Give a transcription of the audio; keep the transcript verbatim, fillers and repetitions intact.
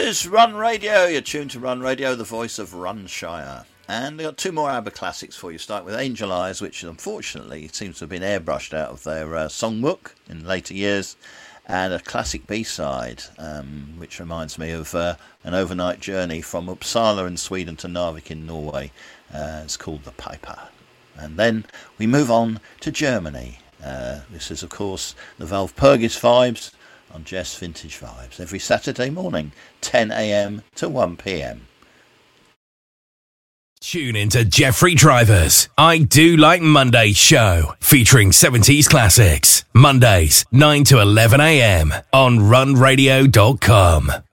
is Run Radio. You're tuned to Run Radio, the voice of Runshire. And I've got two more ABBA classics for you. Start with Angel Eyes, which unfortunately seems to have been airbrushed out of their uh, songbook in later years. And a classic B-side, um, which reminds me of uh, an overnight journey from Uppsala in Sweden to Narvik in Norway. Uh, it's called The Piper. And then we move on to Germany. Uh, this is, of course, the Walpurgis Vibes on Jess Vintage Vibes. Every Saturday morning, ten a.m. to one p.m. Tune into Jeffrey Driver's I Do Like Mondays show, featuring seventies classics. Mondays, nine to eleven a.m. on run radio dot com.